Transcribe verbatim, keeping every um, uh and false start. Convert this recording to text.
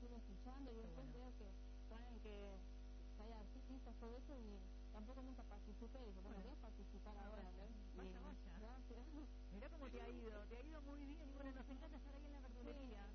estuve escuchando y después bueno. veo que ponen que, que hay artistas, todo eso, y tampoco nunca participé. Y dije, bueno, bueno, voy a participar ah, ahora. Vaya, vaya. vaya. Gracias. Mirá cómo te ha ido, te ha ido muy bien. Y bueno, nos encanta estar ahí en la verdulería.